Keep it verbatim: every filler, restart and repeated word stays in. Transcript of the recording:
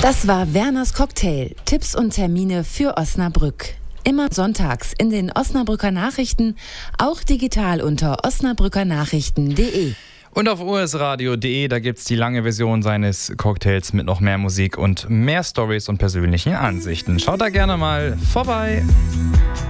Das war Werners Cocktail. Tipps und Termine für Osnabrück. Immer sonntags in den Osnabrücker Nachrichten, auch digital unter osnabrückernachrichten punkt de. Und auf o s radio punkt de, da gibt's die lange Version seines Cocktails mit noch mehr Musik und mehr Stories und persönlichen Ansichten. Schaut da gerne mal vorbei.